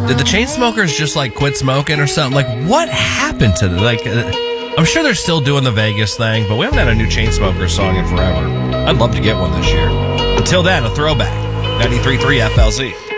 Did the Chainsmokers just like quit smoking or something? Like, what happened to them? Like, I'm sure they're still doing the Vegas thing, but we haven't had a new Chainsmokers song in forever. I'd love to get one this year. Until then, a throwback. 93.3 FLZ.